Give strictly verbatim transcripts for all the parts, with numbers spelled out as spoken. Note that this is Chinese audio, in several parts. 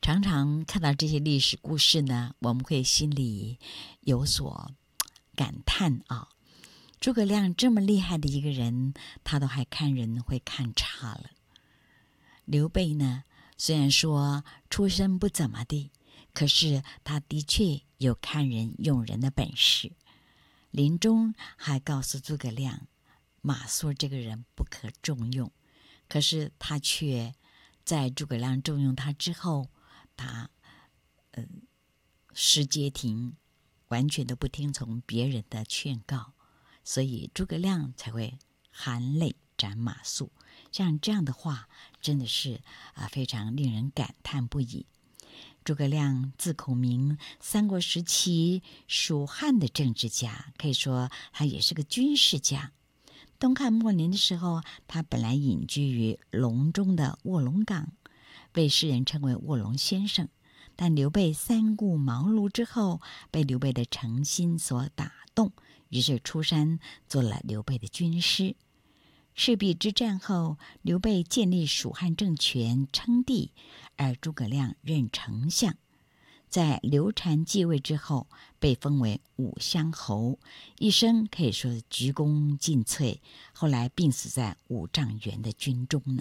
常常看到这些历史故事呢，我们会心里有所感叹啊。诸葛亮这么厉害的一个人，他都还看人会看差了。刘备呢，虽然说出身不怎么地，可是他的确有看人用人的本事。临终还告诉诸葛亮，马谡这个人不可重用，可是他却在诸葛亮重用他之后，他呃失街亭，完全都不听从别人的劝告，所以诸葛亮才会含泪斩马谡。像这样的话，真的是啊非常令人感叹不已。诸葛亮字孔明，三国时期蜀汉的政治家，可以说他也是个军事家。东汉末年的时候，他本来隐居于隆中的卧龙岗，被世人称为卧龙先生。但刘备三顾茅庐之后，被刘备的诚心所打动，于是出山做了刘备的军师。赤壁之战后，刘备建立蜀汉政权，称帝，而诸葛亮任丞相。在刘禅继位之后，被封为武乡侯，一生可以说是鞠躬尽瘁，后来病死在五丈原的军中呢。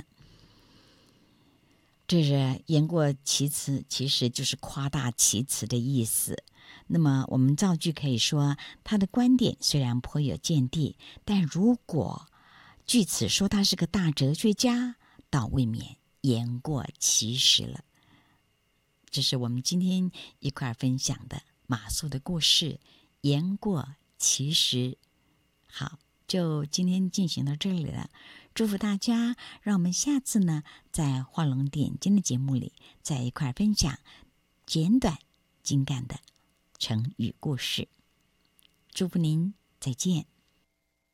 这是言过其词，其实就是夸大其词的意思。那么我们造句可以说，他的观点虽然颇有见地，但如果据此说他是个大哲学家，倒未免言过其实了。这是我们今天一块分享的马谡的故事，言过其实。好，就今天进行到这里了，祝福大家，让我们下次呢在画龙点睛的节目里再一块分享简短精干的成语故事。祝福您，再见。